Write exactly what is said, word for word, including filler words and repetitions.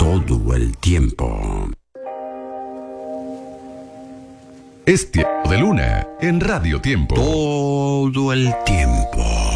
todo el tiempo. Es Tiempo de Luna en Radio Tiempo. Todo el tiempo.